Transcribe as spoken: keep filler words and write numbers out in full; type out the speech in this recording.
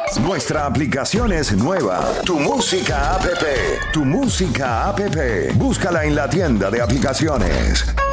Nuestra aplicación es nueva. Tu Música App. Tu Música App. Búscala en la tienda de aplicaciones.